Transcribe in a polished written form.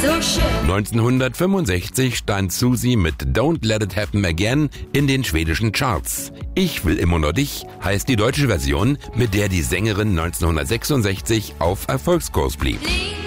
so schön. 1965 stand Susi mit Don't Let It Happen Again in den schwedischen Charts. Ich will immer nur dich heißt die deutsche Version, mit der die Sängerin 1966 auf Erfolgskurs blieb.